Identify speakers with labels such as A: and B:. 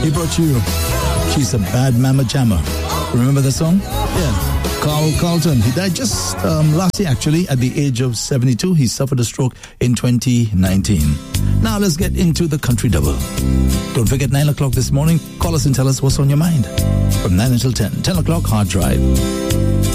A: we brought you She's a Bad Mama Jamma. Remember the song? Yeah. Carl Carlton. He died just last year, actually, at the age of 72. He suffered a stroke in 2019. Now let's get into the country double. Don't forget 9 o'clock this morning. Call us and tell us what's on your mind. From 9 until 10. 10 o'clock, Hard Drive.